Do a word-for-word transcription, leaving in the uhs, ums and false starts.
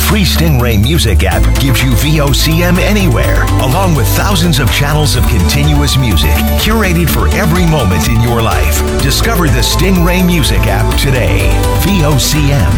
free Stingray Music app gives you V O C M anywhere, along with thousands of channels of continuous music curated for every moment in your life. Discover the Stingray Music app today. V O C M,